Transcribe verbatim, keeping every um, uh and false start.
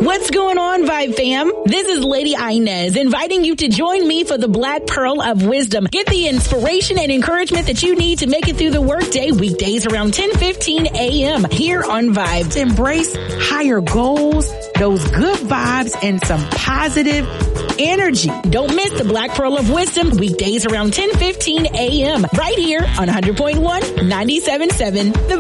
What's going on, Vibe fam? This is Lady Inez inviting you to join me for the Black Pearl of Wisdom. Get the inspiration and encouragement that you need to make it through the workday weekdays around ten fifteen a.m. here on Vibe. To embrace higher goals, those good vibes, and some positive energy. Don't miss the Black Pearl of Wisdom weekdays around ten fifteen a.m. right here on one hundred point one, ninety-seven point seven The